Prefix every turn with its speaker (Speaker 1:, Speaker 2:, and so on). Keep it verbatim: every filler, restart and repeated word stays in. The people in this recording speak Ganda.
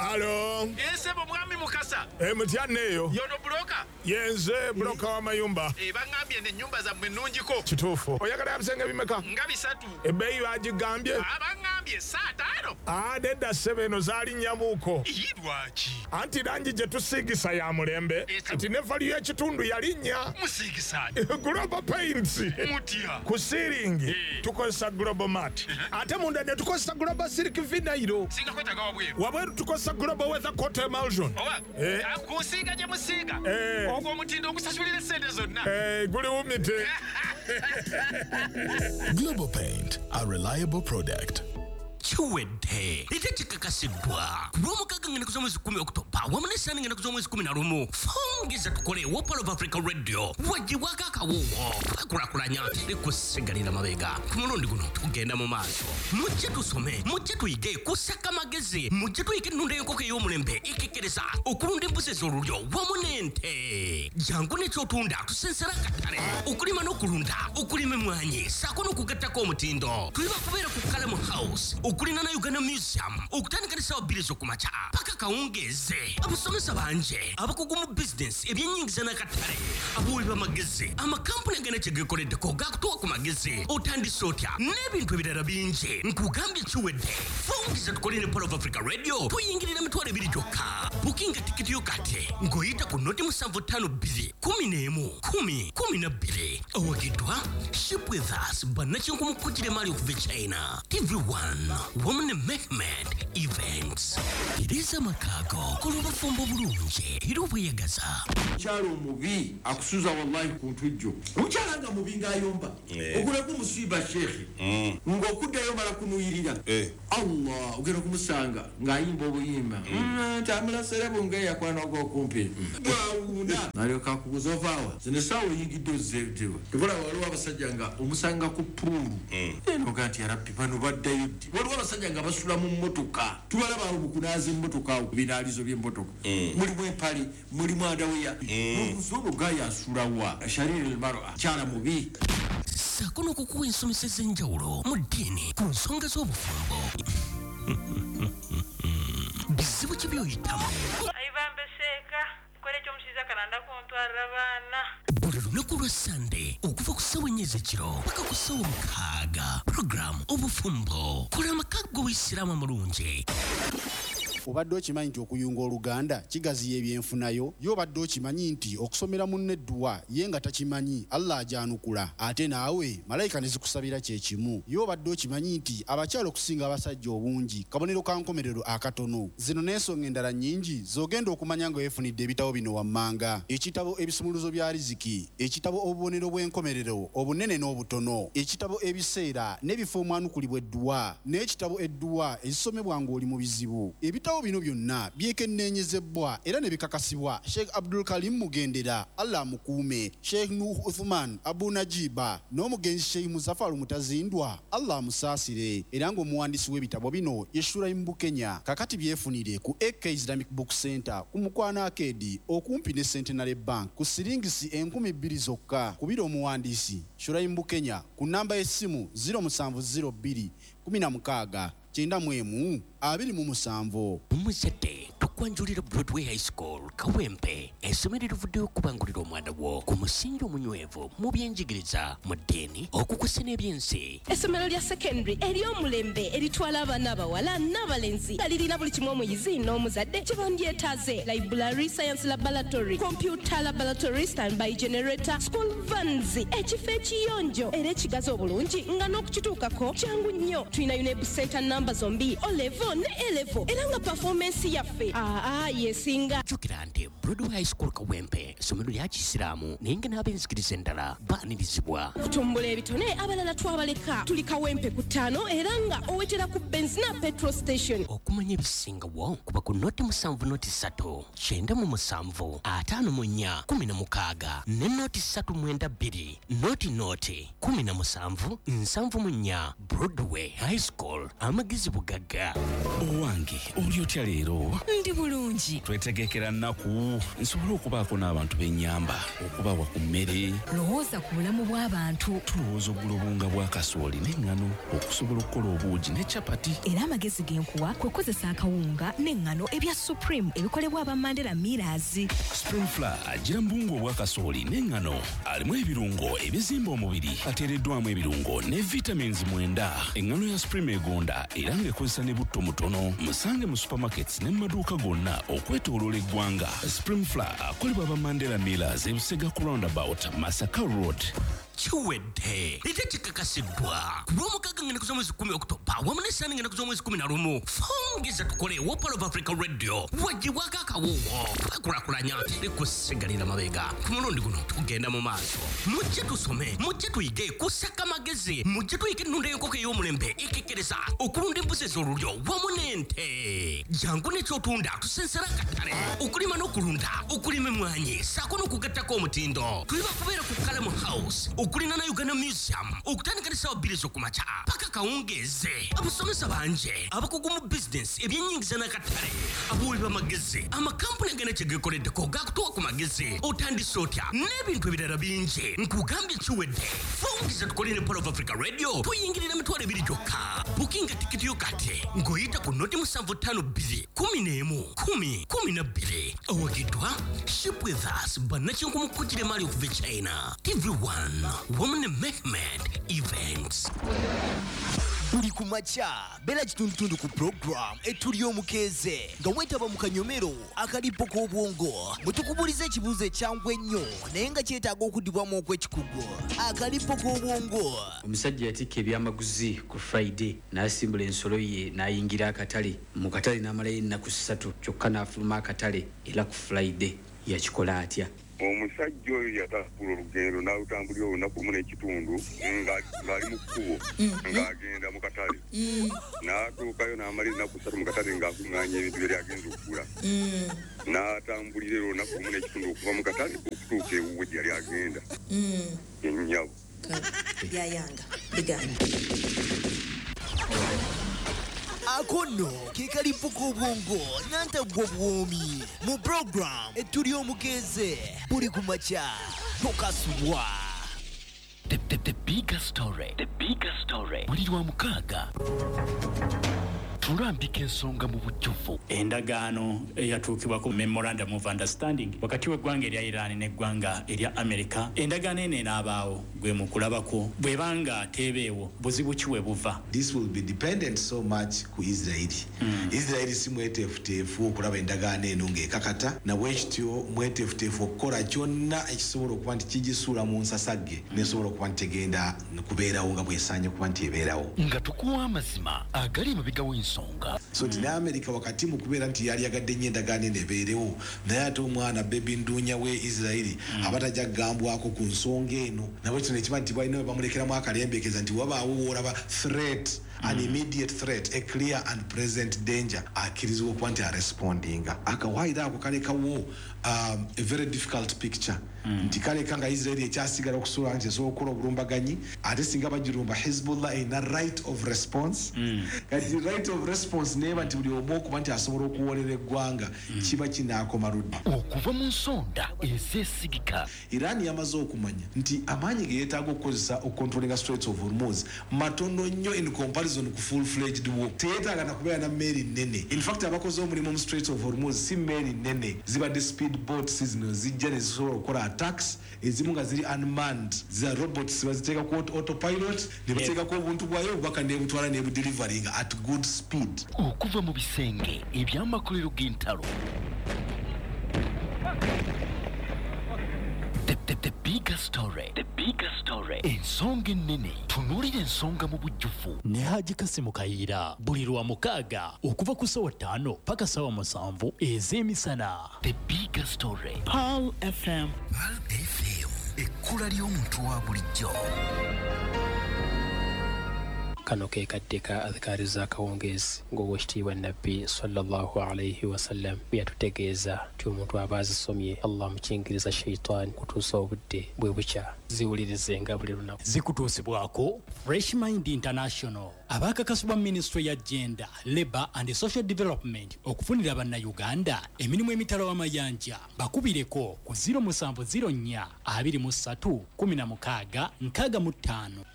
Speaker 1: Alo.
Speaker 2: Ese mwami mukasa.
Speaker 1: E mutyaneyo.
Speaker 2: Yono broka.
Speaker 1: Yenze broka wa mayumba.
Speaker 2: E bangambye ne nyumba za mwenunjiko.
Speaker 1: Kitufu. Oyagala abisenge bimeka.
Speaker 2: Nga bisatu.
Speaker 1: Ebeyi bagigambye.
Speaker 2: Abangambye saa tano.
Speaker 1: Ah dedda sebeno zali nyamuko.
Speaker 2: Yidwachi.
Speaker 1: Anti rangi je tusigisa ya mulembe. Anti nefali ya kitundu yalinnya.
Speaker 2: Musigisani.
Speaker 1: Global Paints.
Speaker 2: Mutia.
Speaker 1: Ku ceiling tukozesa Global Mat. Ate munda ne tukozesa Global Silk Vinyl.
Speaker 2: Singa kweta gawa bweru.
Speaker 1: Wabweru tukozesa Global Weather Coat Emulsion.
Speaker 2: Owa.
Speaker 1: Eh.
Speaker 2: Akusiga je musiga.
Speaker 1: Eh.
Speaker 2: Ogwo mutindo okusasulira sente zonna.
Speaker 1: Eh, guli umite.
Speaker 3: Global Paint, a reliable product.
Speaker 4: Chiwede ite chikakasidwa kulomukaga ngene kuzo mwezi kumi Oktoba wamunesani ngene kuzo mwezi kumi na rumu fungiza tukole Wopal of Africa Radio wajiwaka kawuwo kakulakulanya likusigalira mabega kumulundi guno tugenda mu maaso mujje tusome mujje tuyige kusaka magezi mujje tuyige nunde yokoke y'omulembe ikikereza okulunda embuzi z'olulyo wamunente jangu nekyotunda tusensera katale okulima n'okulunda okulima emwanyi sako n'okugattako omutindo tuliba kubeera ku Kalamu House okulina na Uganda Museum okutandika ne sawa bbiri z'okumakya paka kawungeze abasomesa banje abakugu mu business ebyennyingiza n'akatale abuwi b'amagezi amakampuni agenda kyegekoleddeko gakutuwa ku magezi otandise otya n'ebintu ebirala bingi nkugambye kiwedde fungiza tukole ne Wopal of Africa Radio tuyingirira emitwalo ebiri gyokka bukinga tikiti yo kati ng'oyita ku noti musanvu ttaano bbiri kumi n'emu kumi kumi na bbiri owagiddwa Ship with Us bannakinku mu kujjira emali okuva e China T V one Woman Mehmet Events Iriza Makago kulubafumbo bulungi iro bweyagaza
Speaker 5: Chalo mubi akusuza wallahi kuntujjo Uchalanga mubi ngayomba okula ku musiba shekhi ngokuda yomba la kunuyirira Allah ugera kumusanga ngayimba obuyimba tamula serebo ngeya kwana go kumpi bawuna nalyo kakuzovawa zine sawo yigiddo zedewa kibula waliwo abasajjanga omusanga ku pulu eno gati yarabbi bano baddayo waliwo abasajja nga basula mu mmotoka tubalaba abo kunazi mmotoka binalizo by'emmotoka mulimu empali mulimu adaweya muzobo gaya asulawa shariri almar'a kyala mubi
Speaker 4: sako n'okukuwa ensomesa ez'enjawulo mu ddiini ku nsonga z'obufumbo bizibu ki by'oyitamu
Speaker 6: ayibambeseka kole ky'omusiza kalanda kuntwalira baana
Speaker 4: buli lunaku lwa Sande okuva ku ssawa ennya ez'ekiro paka ku ssawa mukaaga program obufumbo kola amakago w'Isiraamu amulungi
Speaker 7: obadde okimanyi nti okuyunga oluganda kigaziya ebyenfunayo yo obadde okimanyi nti okusomera munne edduwa ye nga takimanyi Allah ajanukula ate naawe malayika ne zikusabira kye kimu yo obadde okimanyi nti abakyala okusinga abasajja obungi kabonero ka nkomerero akatono zino n'ensonga endala nnyingi z'ogenda okumanya nga weefunidde ebitabo bino wammanga ekitabo ebisumuluzo bya riziki ekitabo obubonero bw'enkomerero obunene n'obutono ekitabo ebiseera n'ebifo omwanukulibwa edduwa n'ekitabo edduwa ezisomebwa ng'oli mu bizibu ebitabo bino byonna byekenneenyezebwa era ne bikakasibwa Sheikh Abdul Karim Mugendera Allah mukuume Sheikh Nuh Uthman Abu Najiba n'omugenzi Sheikh Muzaffar Mutazindwa Allah musaasire era ng'omuwandiisi w'ebitabo bino Yeshura mu Kenya kakati byefunire ku A K Islamic Book Center ku Mukwana Arcade okumpi ne Centenary Bank ku siringisi enkumi bbiri zokka kubira omuwandiisi Shura mu Kenya ku namba y'essimu zero seven zero two kumi na mukaaga kyenda mu emu abiri mu musanvu
Speaker 4: muzadde tukwanjulira Broadway High School Kawempe essomero erivuddeyo okubangulira omwana wo ku musingi omunywevu mu byenjigiriza mu ddiini okukusa n'ebyensi
Speaker 8: essomero lya secondary ery'omulembe eritwala abaana abawala n'abalenzi nga lirina buli kimu omuyizi n'omuzadde kye bandyetaaze library science laboratory computer laboratory standby generator school vans ekifo ekiyonjo era ekigazi obulungi nga n'okukituukako kyangu nnyo tulina UNEB center namba zombi o level ne A level era nga performance yaffe aa yesinga
Speaker 4: jukira nti Broadway High School Kawempe essomero lya Kisiraamu naye nga n'abenzikiriza endala baanirizibwa
Speaker 8: kutumbula ebitone abalala twabaleka tuli Kawempe ku ttaano era nga owetera ku benzina petrol station
Speaker 4: okumanya ebisingawo kuba ku noti musanvu noti ssatu kyenda mu musanvu ataano mu nnya kumi na mukaaga ne noti ssatu mwenda bbiri noti noti kumi na musanvu nsanvu mu nnya Broadway High School amagezi bugagga
Speaker 9: owange oli otya leero
Speaker 4: ndi
Speaker 9: bulungi.
Speaker 10: Twetegekera nnaku nsobola okubaako n'abantu b'ennyamba okubawa ku mmere.
Speaker 9: Lowooza ku bulamu bw'abantu.
Speaker 10: Tulowooza oggula obunga bwa kasooli n'eŋŋano okusobola okukola obuugi ne capati.
Speaker 9: Era amagezi genkuwa kwe kozesa akawunga n'eŋŋano ebya Supreme ebikolebwa aba Mandela Millers.
Speaker 10: Spring Flour agira mbungu obwa kasooli n'eŋŋano alimu ebirungo ebizimba omubiri ateereddwamu ebirungo ne vitamins mwenda. Eŋŋano ya Supreme egonda era ng'ekozesa ne butto mutono. Musange mu supermarkets ne mu maduuka gonna okwetooloola eggwanga. Spring Flour akolebwa aba Mandela Millers e Busega ku roundabout Masaka Road.
Speaker 4: Chiwedde ite chikakasiddwa ku lw'omukaaga ng'ennaku z'omwezi kkumi Oktoba wamu n'essaani ng'ennaku z'omwezi kkumi na lumu fongeza tukole Wopal of Africa Radio wagibwako akawuuwo twekulakulanya tekusigalira mabega ku mulundi guno tugenda mu maaso mujje tusome mujje tuyige kusaka magezi mujje tuyige ennunda y'enkoko ey'omulembe ekekkereza okulunda embuzi ez'olulyo wamu n'ente jangu n'ekyotunda tusensera akatale okulima n'okulunda okulima emmwanyi saako n'okugattako omutindo tuli bakubeera ku Kalamu House okulina na Uganda Museum okutandika ne ssaawa bbiri ez'okumakya paka kawungeeze abasomesa bangi abakugu mu bizinesi ebyennyingiza n'akatale abawobi b'amagezi amakampuni agenda kye geekoleddeko gaakutuwa ku magezi otandise otya n'ebintu ebirala bingi nkugambye kiwedde fongeza tukole ne Polo of Africa Radio tuyingirira emitwalo ebiri gyokka bukinga tikiti yo kati ng'oyita ku noti musanvu ttaano bbiri kumi n'emu kumi kumi na bbiri owagiddwa Ship with Us bannakinku mu kkujjira emaali okuva e China T V one Woman Mehmet Events.
Speaker 11: Buli kumacha bela kitundutundu ku program etuli omukeeze nga wetaba mu kanyomero akalipo k'obwongo mutukubulize ekibuuzo ekyangwa ennyo naye nga kyetaaga okuddibwamu okw'ekikugu akalipo k'obwongo.
Speaker 12: Omusajja yatikka ebyamaguzi ku Friday n'asimbula ensolo ye n'ayingira akatale mu katale n'amalayo ennaku ssatu kyokka n'afuluma akatale era ku Friday yakikola atya?
Speaker 13: Omusajja oyo yatambula olugendo n'alutambulira olunaku lumu n'ekitundu ng'ali mu kkubo ng'agenda mu katale n'atuukayo n'amalira ennaku ssatu mu katale ng'akuŋŋaanya ebintu bye agenza okugula n'atambulira era olunaku lumu n'ekitundu okuva mu katale okutuuka ewuwe gye yali agenda ennyabo
Speaker 14: yayanga biganda
Speaker 11: akono ke kalipo k'obwongo n'antagwa bwomi mu program etuli omukeeze buli kumakya tokasubwa.
Speaker 15: The, the, the bigger story, the bigger story. Buli lwa mukaaga tulambika ensonga mu bujjuvu.
Speaker 16: Endagaano eyatuukibwako memorandum of understanding wakati w'eggwanga erya Iran n'eggwanga erya America. Endagaano eno enaabaawo gwe mu kulabako bw'ebanga teebeewo buzibu ki we buva.
Speaker 17: This will be dependent so much ku Israeli. Mm. Israeli si mweteefuteefu okulaba endagaano eno ng'ekakata na bwekityo mweteefuteefu okukola kyonna ekisobola okuba nti kigisuula mu nsasagge nesobola okuba nti tegenda kubeerawo nga bw'esaanye okuba nti ebeerawo.
Speaker 15: Nga tukuwa amazima agali emabega w'ensonga.
Speaker 17: So nti ne America wakati mu kubeera nti yali yagadde nnyo endagaano eno ebeerewo naye ate omwana bebi nduunya we Israeli abatajja kugambwako ku nsonga eno nabwe kino ekiba nti balina we bamulekeramu akalembekeza nti wabaawo woolaba threat an immediate threat, a clear and present danger akkirizibwa okuba nti arespondinga akawaayiro ako kalekawo um, a very difficult picture mm. nti kaleka nga Israeli ekyasigala okusobola nti esobola okukola obulumbaganyi ate singa bagirumba Hezbollah erina right of response mm. kati right of response neeba nti buli omu okuba nti asobola okuwoolera eggwanga mm. kiba kinaakoma ludda
Speaker 15: okuva mu nsonda ezeesigika.
Speaker 17: Iran yamaze okumanya nti amaanyi ge yeetaaga okukozesa okukontrolinga Straits of Hormuz matono nnyo in comparison ku full fledged war. Teyeetaaga na kubeera na mmeeri nnene. In fact abakoze omulimu mu Straits of Hormuz si mmeeri nnene zibadde speed boats zino zijja ne zisobola okukola attacks ezimu nga ziri unmanned za robots baziteeka ku autopilot ne bateekako obuntu bwayo obubaka nebutwala nebudelivery at good speed.
Speaker 15: Okuva mu bisenge eby'amakolero g'entalo. The, the, the bigger story, the bigger story. Ensonga ennene tunuulira ensonga mu bujjuvu
Speaker 16: ne Haji Kasimu Kayiira buli lwa mukaaga okuva ku ssaawa ttaano paka ssaawa musanvu ez'emisana.
Speaker 15: The bigger story.
Speaker 16: Pearl F M.
Speaker 15: Pearl F M ekkula ly'omuntu wa bulijjo.
Speaker 18: kano ke kaddeka adhikari za kawongezi ng'owekitiibwa nabbi sallallahu alayhi wasallam byatutegeeza nti omuntu aba azisomye Allah mukingiriza shaitan kutuusa obudde bwe bukya ziwulirizenga buli lunaku.
Speaker 16: Zikutuusibwako Fresh Mind International abakakasibwa Ministry ya Gender, Labour and Social Development okufunira bannayuganda emirimu emitalo w'amayanja bakubireko ku zero seven zero four two three one six six mu ttaano.